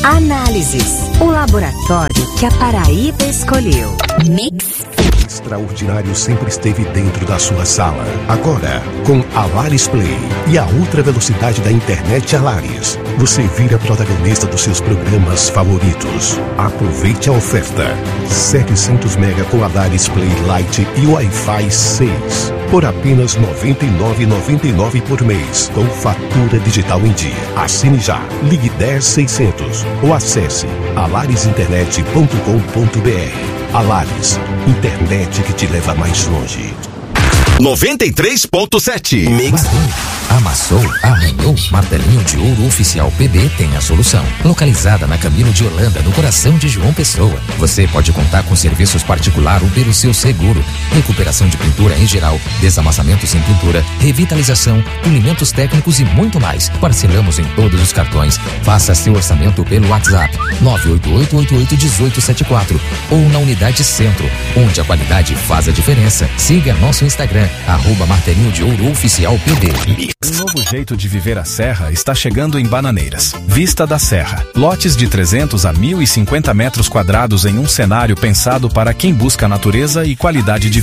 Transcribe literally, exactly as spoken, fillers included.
Análises, o laboratório que a Paraíba escolheu. Mix. Extraordinário sempre esteve dentro da sua sala. Agora, com a Lares Play e a ultra velocidade da internet Lares, você vira protagonista dos seus programas favoritos. Aproveite a oferta. setecentos mega com a Lares Play Lite e Wi-Fi seis. Por apenas noventa e nove reais e noventa e nove centavos por mês, com fatura digital em dia. Assine já. Ligue dez seiscentos ou acesse alares internet ponto com ponto br. Alares, internet que te leva mais longe. noventa e três ponto sete. Mix. Amassou, arranhou, martelinho de ouro oficial P B tem a solução. Localizada na Camilo de Holanda, no coração de João Pessoa. Você pode contar com serviços particular ou pelo seu seguro. Recuperação de pintura em geral, desamassamento sem pintura, revitalização, polimentos técnicos e muito mais. Parcelamos em todos os cartões. Faça seu orçamento pelo WhatsApp nove oito oito oito oito um oito sete quatro ou na Unidade Centro, onde a qualidade faz a diferença. Siga nosso Instagram, arroba martelinho de ouro oficial P B. Um novo jeito de viver a Serra está chegando em Bananeiras. Vista da Serra. Lotes de trezentos a mil e cinquenta metros quadrados em um cenário pensado para quem busca natureza e qualidade de vida.